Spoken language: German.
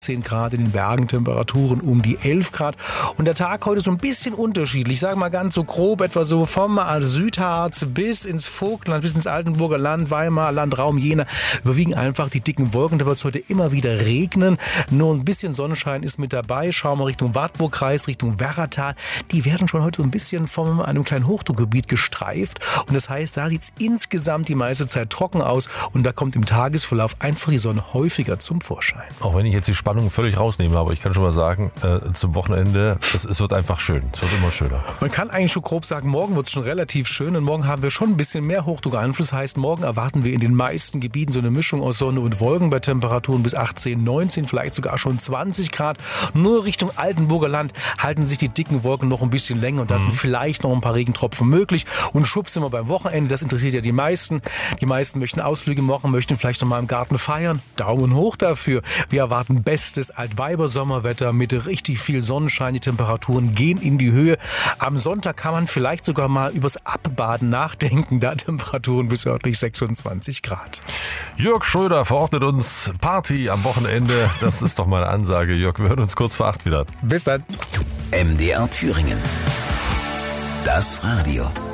10 Grad, in den Bergen Temperaturen um die 11 Grad. Und der Tag heute so ein bisschen unterschiedlich. Ich sage mal ganz so grob, etwa so vom Südharz bis ins Vogtland, bis ins Altenburger Land, Weimar, Landraum, Jena. Überwiegen einfach die dicken Wolken. Da wird es heute immer wieder regnen. Nur ein bisschen Sonnenschein ist mit dabei. Schauen wir Richtung Wartburgkreis, Richtung Werratal. Die werden schon heute so ein bisschen von einem kleinen Hochdruckgebiet gestreift. Und das heißt, da sieht es insgesamt die meiste Zeit trocken aus. Und da kommt im Tagesverlauf einfach die Sonne häufiger zum Vorschein. Auch wenn ich jetzt die Spannung völlig rausnehme, aber ich kann schon mal sagen, zum Wochenende, es wird einfach schön. Es wird immer schöner. Man kann eigentlich schon grob sagen, morgen wird es schon relativ schön und morgen haben wir schon ein bisschen mehr Hochdruckeinfluss. Heißt, morgen erwarten wir in den meisten Gebieten so eine Mischung aus Sonne und Wolken bei Temperaturen bis 18, 19, vielleicht sogar schon 20 Grad. Nur Richtung Altenburger Land halten sich die dicken Wolken noch ein bisschen länger und da sind vielleicht noch ein paar Regentropfen möglich. Und schwupps sind wir beim Wochenende, das interessiert ja die meisten. Die meisten möchten Ausflüge machen, möchten vielleicht noch mal im Garten feiern. Daumen hoch dafür. Wir erwarten bestes Altweiber-Sommerwetter mit richtig viel Sonnenschein. Die Temperaturen gehen in die Höhe. Am Sonntag kann man vielleicht sogar mal übers Abbaden nachdenken. Da Temperaturen bis örtlich 26 Grad. Jörg Schröder verordnet uns Party am Wochenende. Das ist doch mal eine Ansage, Jörg. Wir hören uns kurz vor 8 wieder. Bis dann. MDR Thüringen. Das Radio.